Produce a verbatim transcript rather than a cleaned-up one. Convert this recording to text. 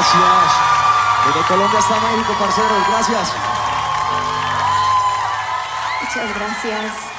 Gracias. Desde Colombia hasta México, parceros. Gracias. Muchas gracias.